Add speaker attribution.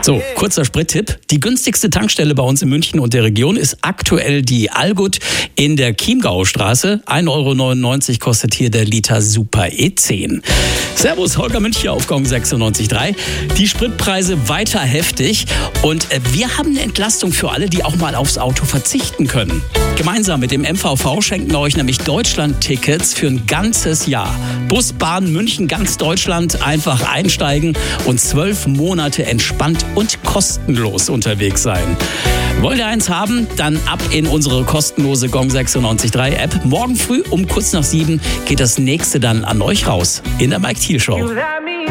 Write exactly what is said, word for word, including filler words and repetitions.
Speaker 1: So, kurzer Sprittipp. Die günstigste Tankstelle bei uns in München und der Region ist aktuell die Allgut in der Chiemgaustraße. ein Euro neunundneunzig kostet hier der Liter Super E zehn. Servus, Holger Münch auf Gong sechsundneunzig Komma drei. Die Spritpreise weiter heftig und wir haben eine Entlastung für alle, die auch mal aufs Auto verzichten können. Gemeinsam mit dem M V V schenken wir euch nämlich Deutschland-Tickets für ein ganzes Jahr. Bus, Bahn, München, ganz Deutschland, einfach einsteigen und zwölf Monate entspannt und kostenlos unterwegs sein. Wollt ihr eins haben? Dann ab in unsere kostenlose Gong sechsundneunzig Komma drei App. Morgen früh um kurz nach sieben geht das nächste dann an euch raus in der Mike Thiel Show.